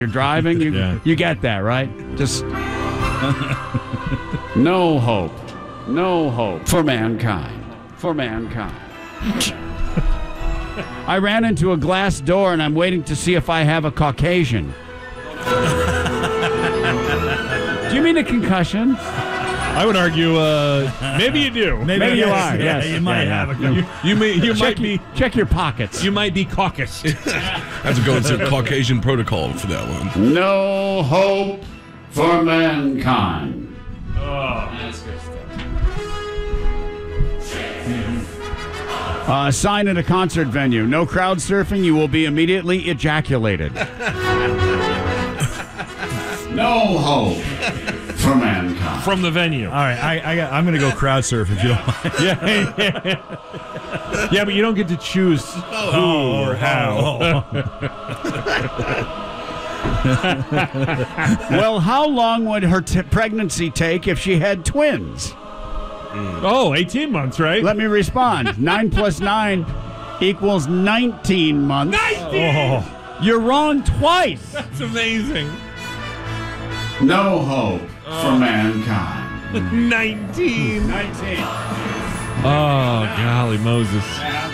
you're driving. You get that, right? Just no hope. No hope for mankind. For mankind. I ran into a glass door and I'm waiting to see if I have a Caucasian. Do you mean a concussion? I would argue, maybe you do. Maybe you are. Yeah, Yes. you might have a Check your pockets. You might be caucus. I have to go into Caucasian protocol for that one. No hope for mankind. That's good stuff. Sign at a concert venue. No crowd surfing. You will be immediately ejaculated. No hope for mankind. From the venue. All right, I'm going to go crowd surf if you don't mind. Yeah, but you don't get to choose who or how. Well, how long would her pregnancy take if she had twins? 18 months, right? Let me respond. 9 plus 9 equals 19 months. 19! You're wrong twice. That's amazing. No hope for mankind. 19. 19. Oh, golly Moses.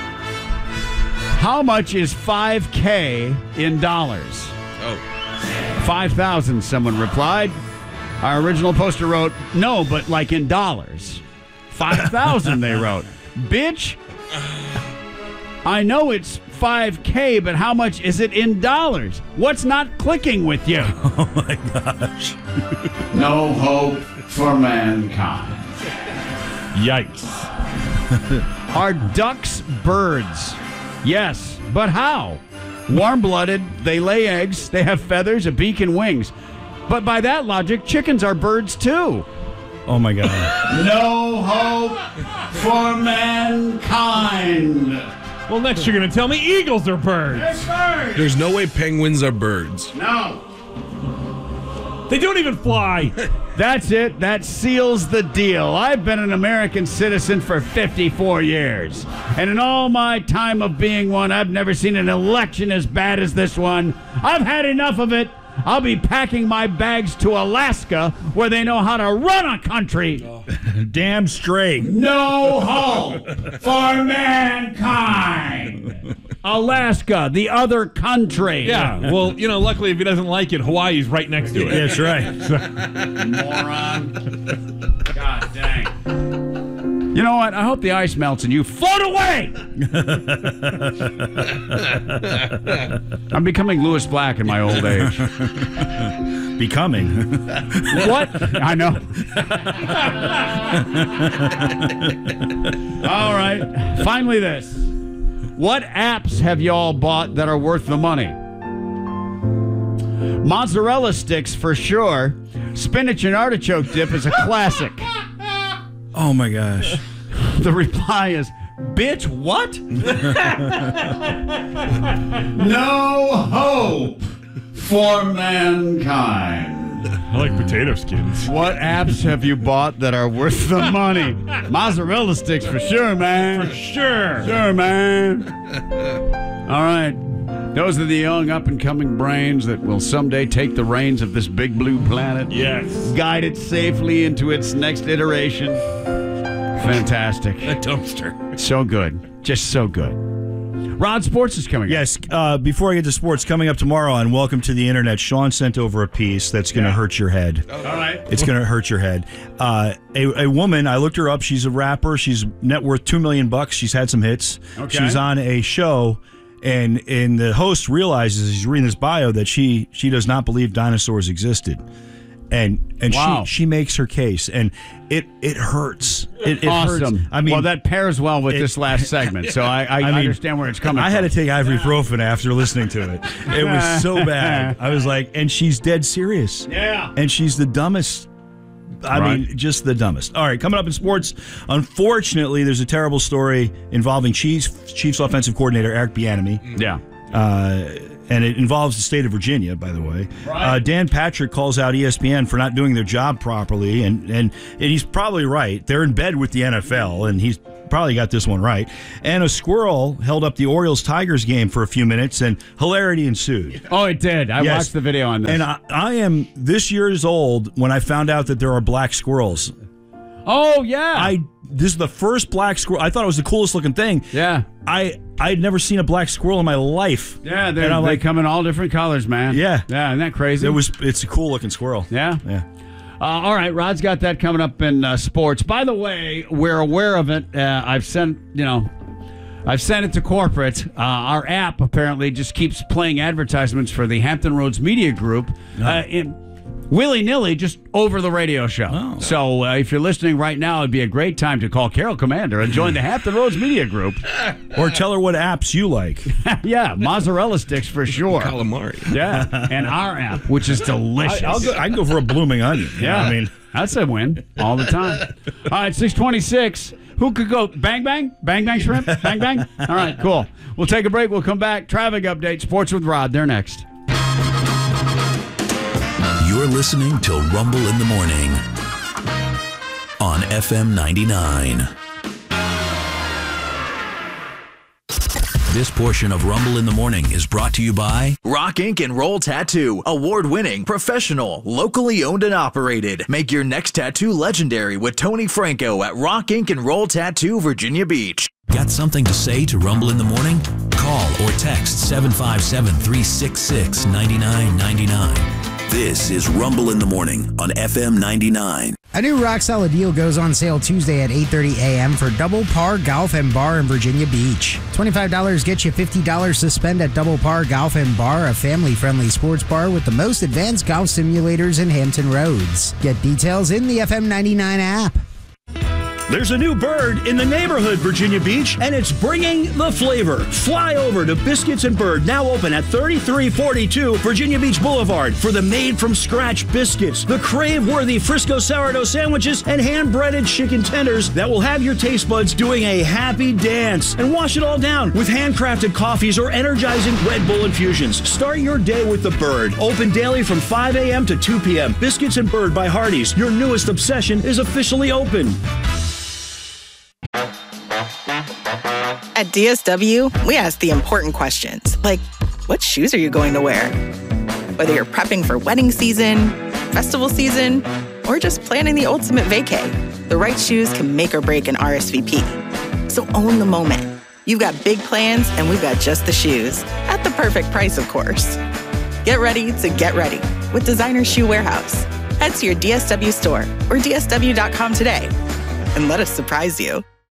How much is 5K in dollars? 5,000, someone replied. Our original poster wrote, no, but like in dollars. 5,000, they wrote. Bitch, I know it's 5K, but how much is it in dollars? What's not clicking with you? Oh, my gosh. No hope for mankind. Yikes. Are ducks birds? Yes, but how? Warm-blooded, they lay eggs, they have feathers, a beak, and wings. But by that logic, chickens are birds too. Oh, my God. No hope for mankind. Well, next you're going to tell me eagles are birds. There's no way penguins are birds. No. They don't even fly. That's it. That seals the deal. I've been an American citizen for 54 years. And in all my time of being one, I've never seen an election as bad as this one. I've had enough of it. I'll be packing my bags to Alaska, where they know how to run a country. Damn straight. No hope for mankind. Alaska, the other country. Yeah, well, luckily if he doesn't like it, Hawaii's right next to it. That's right. Moron. God dang. You know what? I hope the ice melts and you float away. I'm becoming Lewis Black in my old age. Becoming. What? I know. All right. Finally this. What apps have y'all bought that are worth the money? Mozzarella sticks for sure. Spinach and artichoke dip is a classic. Oh, my gosh. The reply is, bitch, what? No hope for mankind. I like potato skins. What apps have you bought that are worth the money? Mozzarella sticks for sure, man. For sure. Sure, man. All right. Those are the young up-and-coming brains that will someday take the reins of this big blue planet. Yes. Guide it safely into its next iteration. Fantastic. A dumpster. So good. Just so good. Rod, sports is coming up. Yes, before I get to sports, coming up tomorrow on Welcome to the Internet, Sean sent over a piece that's going to hurt your head. All right. It's going to hurt your head. A woman, I looked her up. She's a rapper. She's net worth $2 million. She's had some hits. Okay. She's on a show, and the host realizes, he's reading this bio, that she does not believe dinosaurs existed. And Wow. she makes her case, and it hurts. It Awesome. hurts. I mean, well, that pairs well with this last segment, so I mean, understand where it's coming I from. had to take ibuprofen after listening to it. It was so bad. I was like, and she's dead serious. Yeah. And she's the dumbest. I Right. mean, just the dumbest. All right, coming up in sports, unfortunately, there's a terrible story involving Chiefs offensive coordinator Eric Bieniemy. Yeah. and it involves the state of Virginia, by the way. Right. Dan Patrick calls out ESPN for not doing their job properly, and he's probably right. They're in bed with the NFL, and he's probably got this one right. And a squirrel held up the Orioles-Tigers game for a few minutes, and hilarity ensued. Oh, it did. I watched the video on this. And I am this year's old when I found out that there are black squirrels. Oh, yeah. This is the first black squirrel. I thought it was the coolest looking thing. Yeah. I'd never seen a black squirrel in my life. Yeah, they come in all different colors, man. Yeah. Yeah, isn't that crazy? It's a cool looking squirrel. Yeah? Yeah. All right, Rod's got that coming up in sports. By the way, we're aware of it. I've sent it to corporate. Our app apparently just keeps playing advertisements for the Hampton Roads Media Group willy-nilly just over the radio show. Oh. So if you're listening right now, it'd be a great time to call Carol Commander and join the Hampton Roads Media Group. Or tell her what apps you like. Yeah, mozzarella sticks for sure. Calamari. Yeah, and our app, which is delicious. I'd go for a blooming onion. Yeah, I mean, that's a win all the time. All right, 626. Who could go bang, bang? Bang, bang, shrimp? Bang, bang? All right, cool. We'll take a break. We'll come back. Traffic update. Sports with Rod. They're next. You're listening to Rumble in the Morning on FM 99. This portion of Rumble in the Morning is brought to you by Rock Ink and Roll Tattoo. Award-winning, professional, locally owned and operated. Make your next tattoo legendary with Tony Franco at Rock Ink and Roll Tattoo, Virginia Beach. Got something to say to Rumble in the Morning? Call or text 757-366-9999. This is Rumble in the Morning on FM 99. A new rock solid deal goes on sale Tuesday at 8:30 a.m. for Double Par Golf and Bar in Virginia Beach. $25 gets you $50 to spend at Double Par Golf and Bar, a family-friendly sports bar with the most advanced golf simulators in Hampton Roads. Get details in the FM 99 app. there's a new bird in the neighborhood, Virginia Beach, and it's bringing the flavor. Fly over to Biscuits and Bird, now open at 3342 Virginia Beach Boulevard for the made-from-scratch biscuits, the crave-worthy Frisco sourdough sandwiches, and hand-breaded chicken tenders that will have your taste buds doing a happy dance. And wash it all down with handcrafted coffees or energizing Red Bull infusions. Start your day with the Bird. Open daily from 5 a.m. to 2 p.m. Biscuits and Bird by Hardee's. Your newest obsession is officially open. At DSW, we ask the important questions, like, what shoes are you going to wear? Whether you're prepping for wedding season, festival season, or just planning the ultimate vacay, the right shoes can make or break an RSVP. So own the moment. You've got big plans, and we've got just the shoes. At the perfect price, of course. Get ready to get ready with Designer Shoe Warehouse. Head to your DSW store or DSW.com today, and let us surprise you.